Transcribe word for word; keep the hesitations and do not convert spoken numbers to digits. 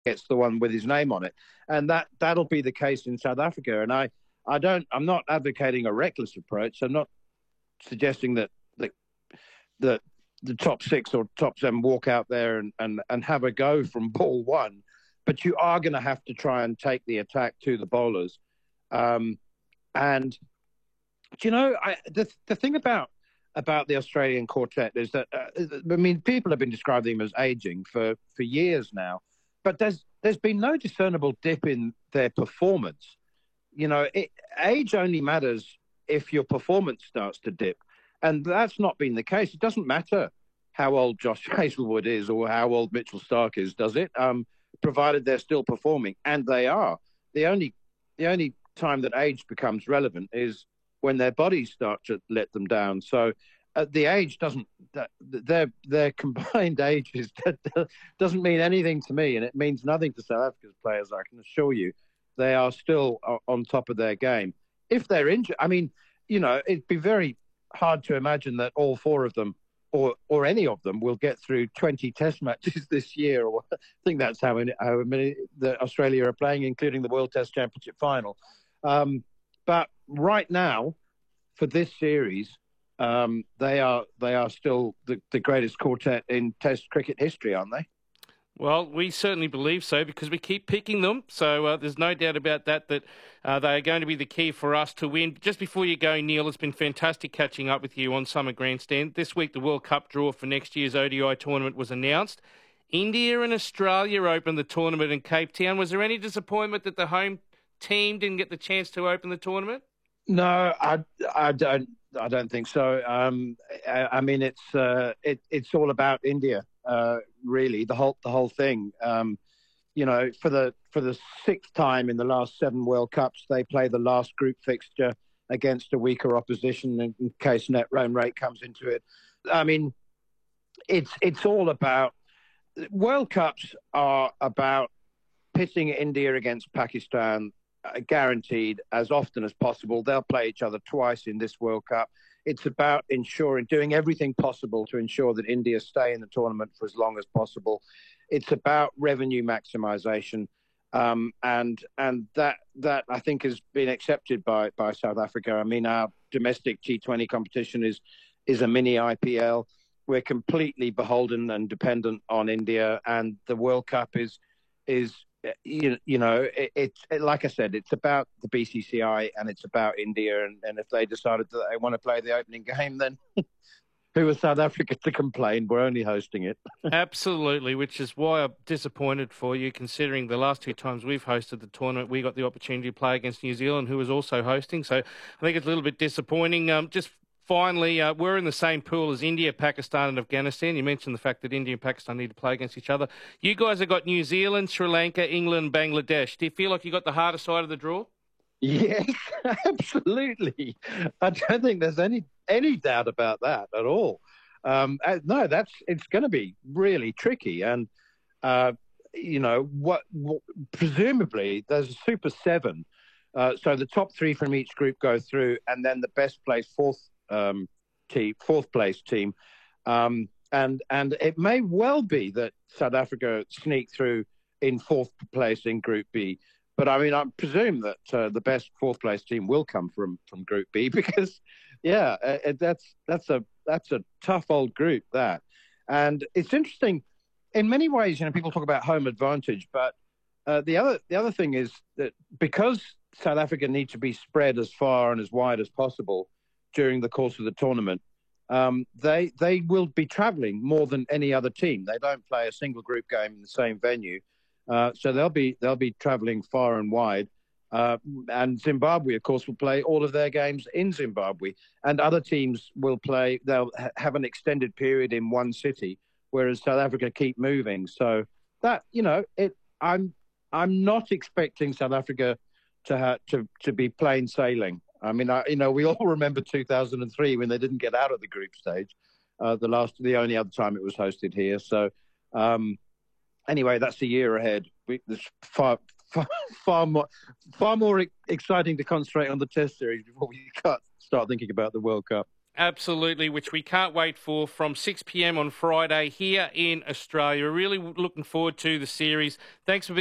gets the one with his name on it, and that that'll be the case in South Africa. And I, I don't, I'm not advocating a reckless approach. I'm not suggesting that that that the top six or top seven walk out there and and, and have a go from ball one, but you are going to have to try and take the attack to the bowlers. Um, and do you know, I, the the thing about about the Australian quartet is that uh, I mean, people have been describing them as aging for for years now. But there's there's been no discernible dip in their performance. You know, it, age only matters if your performance starts to dip. And that's not been the case. It doesn't matter how old Josh Hazlewood is or how old Mitchell Starc is, does it? Um, provided they're still performing. And they are. The only the only time that age becomes relevant is when their bodies start to let them down. So Uh, the age doesn't, their their combined ages doesn't mean anything to me, and it means nothing to South Africa's players, I can assure you. They are still on top of their game. If they're injured, I mean, you know, it'd be very hard to imagine that all four of them, or or any of them, will get through twenty test matches this year. Or I think that's how many, how many the Australia are playing, including the World Test Championship final. Um, but right now, for this series, Um, they are they are still the, the greatest quartet in Test cricket history, aren't they? Well, we certainly believe so because we keep picking them. So uh, there's no doubt about that, that uh, they are going to be the key for us to win. Just before you go, Neil, it's been fantastic catching up with you on Summer Grandstand. This week, the World Cup draw for next year's O D I tournament was announced. India and Australia opened the tournament in Cape Town. Was there any disappointment that the home team didn't get the chance to open the tournament? No, I, I don't. I don't think so. Um, I, I mean, it's uh, it, it's all about India, uh, really. The whole the whole thing. Um, you know, for the for the sixth time in the last seven World Cups, they play the last group fixture against a weaker opposition in, in case net run rate comes into it. I mean, it's it's all about World Cups are about pitting India against Pakistan. Uh, guaranteed as often as possible. They'll play each other twice in this World Cup. It's about ensuring, doing everything possible to ensure that India stay in the tournament for as long as possible. It's about revenue maximisation, um, and and that that I think has been accepted by by South Africa. I mean, our domestic T twenty competition is is a mini I P L. We're completely beholden and dependent on India, and the World Cup is is. You, you know, it, it's it, like I said, it's about the B C C I and it's about India. And, and if they decided that they want to play the opening game, then who was South Africa to complain? We're only hosting it. Absolutely, which is why I'm disappointed for you, considering the last two times we've hosted the tournament, we got the opportunity to play against New Zealand, who was also hosting. So I think it's a little bit disappointing. Um, just Finally, uh, we're in the same pool as India, Pakistan and Afghanistan. You mentioned the fact that India and Pakistan need to play against each other. You guys have got New Zealand, Sri Lanka, England, Bangladesh. Do you feel like you got the harder side of the draw? Yes, absolutely. I don't think there's any any doubt about that at all. Um, no, that's it's going to be really tricky. And, uh, you know, what, what presumably there's a Super Seven. Uh, so the top three from each group go through, and then the best place fourth Um, team, fourth place team, um, and and it may well be that South Africa sneak through in fourth place in Group B. But I mean, I presume that uh, the best fourth place team will come from from Group B because, yeah, uh, that's that's a that's a tough old group that, and it's interesting in many ways. You know, people talk about home advantage, but uh, the other the other thing is that because South Africa need to be spread as far and as wide as possible during the course of the tournament, um, they they will be travelling more than any other team. They don't play a single group game in the same venue, uh, so they'll be they'll be travelling far and wide. Uh, and Zimbabwe, of course, will play all of their games in Zimbabwe, and other teams will play. They'll ha- have an extended period in one city, whereas South Africa keep moving. So that you know, it. I'm I'm not expecting South Africa to ha- to to be plain sailing. I mean, I, you know, we all remember two thousand three when they didn't get out of the group stage, uh, the last, the only other time it was hosted here. So, um, anyway, that's a year ahead. We, there's far, far, far more, far more exciting to concentrate on the Test series before we start thinking about the World Cup. Absolutely, which we can't wait for from six p m on Friday here in Australia. We're really looking forward to the series. Thanks for being